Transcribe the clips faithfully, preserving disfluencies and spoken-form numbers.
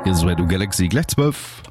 Hier ist Radio Galaxy, gleich zwölf.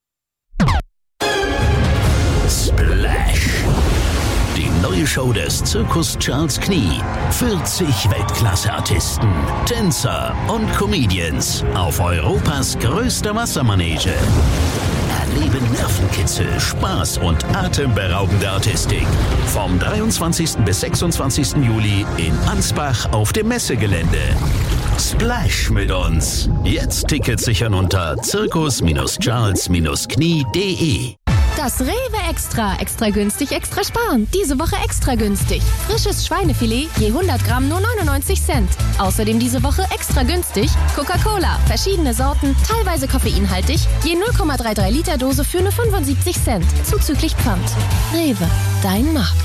Splash. Die neue Show des Zirkus Charles Knie. vierzig Weltklasse-Artisten, Tänzer und Comedians auf Europas größter Wassermanege. Erleben Nervenkitzel, Spaß und atemberaubende Artistik. Vom dreiundzwanzigsten bis sechsundzwanzigsten Juli in Ansbach auf dem Messegelände. Splash mit uns. Jetzt Tickets sichern unter zirkus Charles Knie punkt de. Das Rewe Extra. Extra günstig, extra sparen. Diese Woche extra günstig. Frisches Schweinefilet je hundert Gramm nur neunundneunzig Cent. Außerdem diese Woche extra günstig Coca-Cola. Verschiedene Sorten, teilweise koffeinhaltig. Je null Komma dreiunddreißig Liter Dose für nur fünfundsiebzig Cent. Zuzüglich Pfand. Rewe, dein Markt.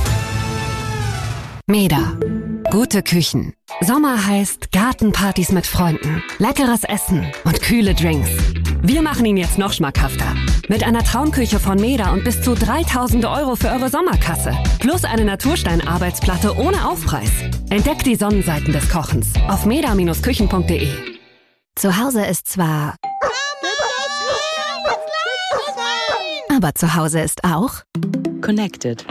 Meda. Gute Küchen. Sommer heißt Gartenpartys mit Freunden, leckeres Essen und kühle Drinks. Wir machen ihn jetzt noch schmackhafter. Mit einer Traumküche von Meda und bis zu dreitausend Euro für eure Sommerkasse. Plus eine Naturstein-Arbeitsplatte ohne Aufpreis. Entdeckt die Sonnenseiten des Kochens auf meda Bindestrich küchen punkt de. Zu Hause ist zwar... Aber zu Hause ist auch... Connected.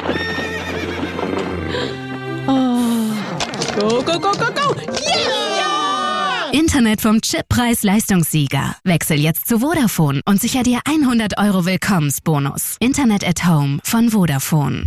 Oh. Go, go, go, go, go! Yeah! Internet vom Chip-Preis-Leistungssieger. Wechsel jetzt zu Vodafone und sicher dir hundert Euro Willkommensbonus. Internet at Home von Vodafone.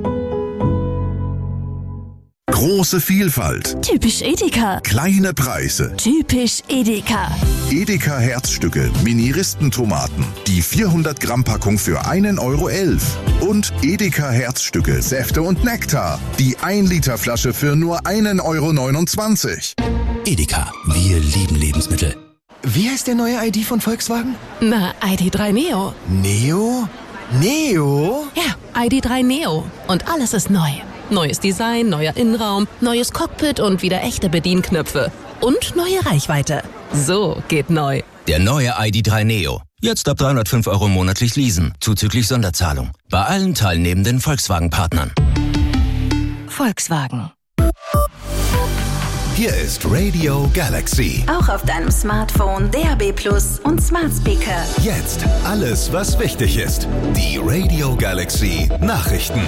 Große Vielfalt. Typisch Edeka. Kleine Preise. Typisch Edeka. Edeka Herzstücke, Mini-Ristentomaten. Die vierhundert Gramm Packung für einen Euro elf. Und Edeka Herzstücke, Säfte und Nektar. Die ein Liter Flasche für nur einen Euro neunundzwanzig. Edeka, wir lieben Lebensmittel. Wie heißt der neue I D von Volkswagen? Na, I D drei Neo. Neo? Neo? Ja, I D drei Neo. Und alles ist neu. Neues Design, neuer Innenraum, neues Cockpit und wieder echte Bedienknöpfe. Und neue Reichweite. So geht neu. Der neue I D drei Neo. Jetzt ab dreihundertfünf Euro monatlich leasen, zuzüglich Sonderzahlung. Bei allen teilnehmenden Volkswagen-Partnern. Volkswagen. Hier ist Radio Galaxy. Auch auf deinem Smartphone, D A B Plus und Smart Speaker. Jetzt alles, was wichtig ist. Die Radio Galaxy Nachrichten.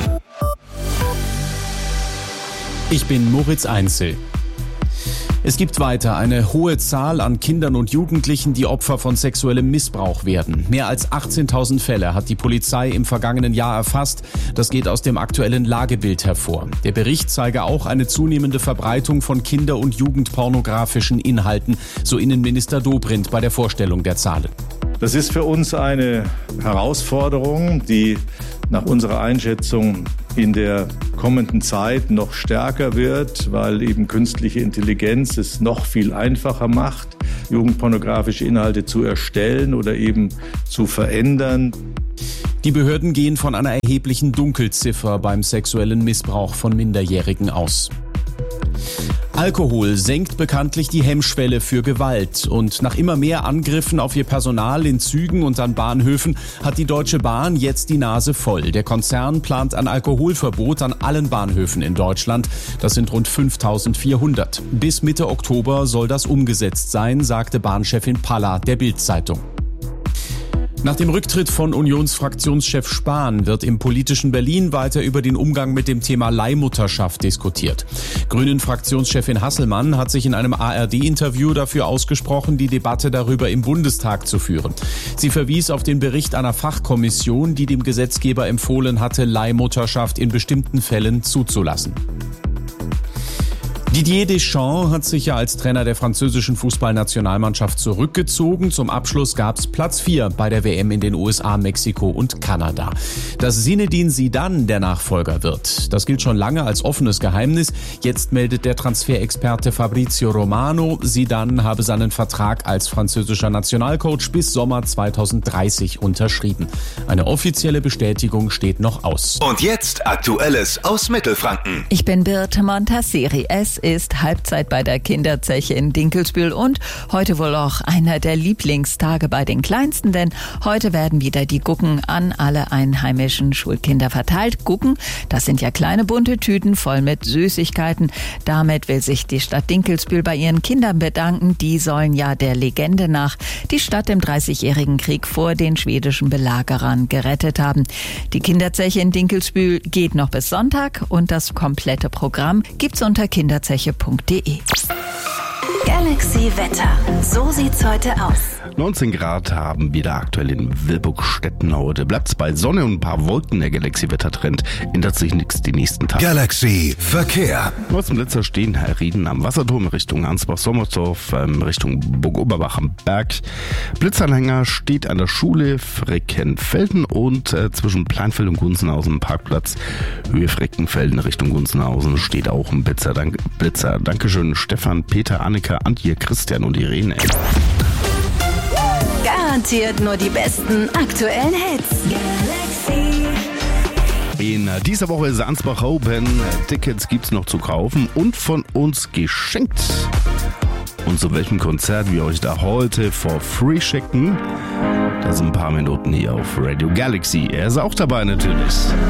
Ich bin Moritz Einzel. Es gibt weiter eine hohe Zahl an Kindern und Jugendlichen, die Opfer von sexuellem Missbrauch werden. Mehr als achtzehntausend Fälle hat die Polizei im vergangenen Jahr erfasst. Das geht aus dem aktuellen Lagebild hervor. Der Bericht zeige auch eine zunehmende Verbreitung von kinder- und jugendpornografischen Inhalten, so Innenminister Dobrindt bei der Vorstellung der Zahlen. Das ist für uns eine Herausforderung, die nach unserer Einschätzung in der kommenden Zeit noch stärker wird, weil eben künstliche Intelligenz es noch viel einfacher macht, jugendpornografische Inhalte zu erstellen oder eben zu verändern. Die Behörden gehen von einer erheblichen Dunkelziffer beim sexuellen Missbrauch von Minderjährigen aus. Alkohol senkt bekanntlich die Hemmschwelle für Gewalt. Und nach immer mehr Angriffen auf ihr Personal in Zügen und an Bahnhöfen hat die Deutsche Bahn jetzt die Nase voll. Der Konzern plant ein Alkoholverbot an allen Bahnhöfen in Deutschland. Das sind rund fünftausendvierhundert. Bis Mitte Oktober soll das umgesetzt sein, sagte Bahnchefin Palla der Bild-Zeitung. Nach dem Rücktritt von Unionsfraktionschef Spahn wird im politischen Berlin weiter über den Umgang mit dem Thema Leihmutterschaft diskutiert. Grünen-Fraktionschefin Hasselmann hat sich in einem A R D-Interview dafür ausgesprochen, die Debatte darüber im Bundestag zu führen. Sie verwies auf den Bericht einer Fachkommission, die dem Gesetzgeber empfohlen hatte, Leihmutterschaft in bestimmten Fällen zuzulassen. Didier Deschamps hat sich ja als Trainer der französischen Fußballnationalmannschaft zurückgezogen. Zum Abschluss gab's Platz vier bei der W M in den U S A, Mexiko und Kanada. Dass Zinedine Zidane der Nachfolger wird, das gilt schon lange als offenes Geheimnis. Jetzt meldet der Transferexperte Fabrizio Romano, Zidane habe seinen Vertrag als französischer Nationalcoach bis Sommer zweitausenddreißig unterschrieben. Eine offizielle Bestätigung steht noch aus. Und jetzt Aktuelles aus Mittelfranken. Ich bin Birte Montasseri. Es ist Halbzeit bei der Kinderzeche in Dinkelsbühl und heute wohl auch einer der Lieblingstage bei den Kleinsten, denn heute werden wieder die Gucken an alle einheimischen Schulkinder verteilt. Gucken, das sind ja kleine bunte Tüten voll mit Süßigkeiten. Damit will sich die Stadt Dinkelsbühl bei ihren Kindern bedanken. Die sollen ja der Legende nach die Stadt im Dreißigjährigen Krieg vor den schwedischen Belagerern gerettet haben. Die Kinderzeche in Dinkelsbühl geht noch bis Sonntag und das komplette Programm gibt's unter kinderzeche punkt de. Galaxy Wetter. So sieht's heute aus. neunzehn Grad haben wir da aktuell in Wilburg-Stetten heute. Bleibt's bei Sonne und ein paar Wolken. Der Galaxy-Wettertrend ändert sich nichts die nächsten Tage. Galaxy Verkehr. Aus dem Blitzer stehen Rieden am Wasserturm Richtung Ansbach-Sommersdorf, ähm, Richtung Burg-Oberbach am Berg. Blitzanhänger steht an der Schule Freckenfelden und äh, zwischen Pleinfeld und Gunzenhausen Parkplatz Höhe Freckenfelden Richtung Gunzenhausen steht auch ein Blitzer. Dank, Blitzer. Dankeschön Stefan, Peter, Annika, Antje, Christian und Irene. Garantiert nur die besten aktuellen Hits. Galaxy. In dieser Woche ist Ansbach Open. Tickets gibt's noch zu kaufen und von uns geschenkt. Und zu welchem Konzert wir euch da heute for free schicken, das sind ein paar Minuten hier auf Radio Galaxy. Er ist auch dabei natürlich.